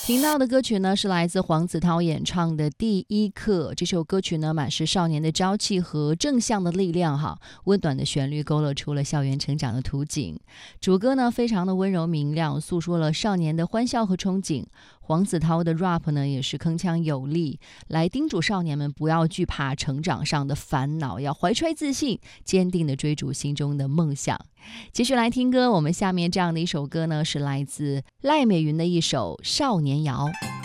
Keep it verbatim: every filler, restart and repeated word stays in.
听到的歌曲呢是来自黄子韬演唱的《第一课》。这首歌曲呢满是少年的朝气和正向的力量哈，温暖的旋律勾勒出了校园成长的图景。主歌呢非常的温柔明亮，诉说了少年的欢笑和憧憬。黄子韬的 rap 呢也是铿锵有力，来叮嘱少年们不要惧怕成长上的烦恼，要怀揣自信，坚定的追逐心中的梦想。继续来听歌，我们下面这样的一首歌呢是来自赖美云的一首《少年谣》。